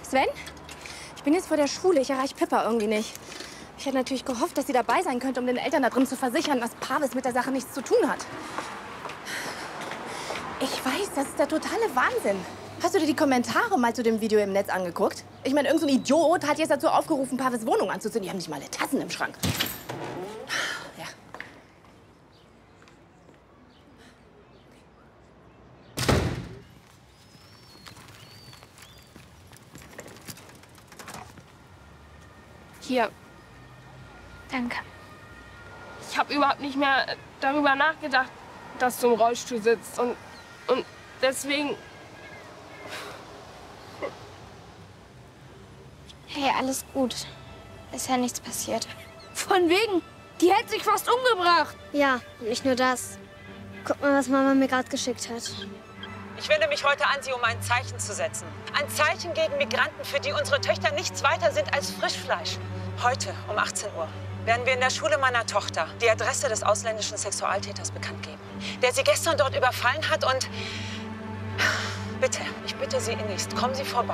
Sven? Ich bin jetzt vor der Schule. Ich erreiche Pippa irgendwie nicht. Ich hätte natürlich gehofft, dass sie dabei sein könnte, um den Eltern da drin zu versichern, dass Pawis mit der Sache nichts zu tun hat. Ich weiß, das ist der totale Wahnsinn. Hast du dir die Kommentare mal zu dem Video im Netz angeguckt? Ich meine, irgend so ein Idiot hat jetzt dazu aufgerufen, Pawis Wohnung anzuzünden. Die haben nicht mal eine Tassen im Schrank. Ja. Hier. Danke. Ich habe überhaupt nicht mehr darüber nachgedacht, dass du im Rollstuhl sitzt. Und deswegen... Hey, alles gut. Ist ja nichts passiert. Von wegen. Die hätte sich fast umgebracht. Ja, und nicht nur das. Guck mal, was Mama mir gerade geschickt hat. Ich wende mich heute an Sie, um ein Zeichen zu setzen. Ein Zeichen gegen Migranten, für die unsere Töchter nichts weiter sind als Frischfleisch. Heute um 18 Uhr werden wir in der Schule meiner Tochter die Adresse des ausländischen Sexualtäters bekannt geben, der sie gestern dort überfallen hat. Und bitte, ich bitte Sie innigst, kommen Sie vorbei.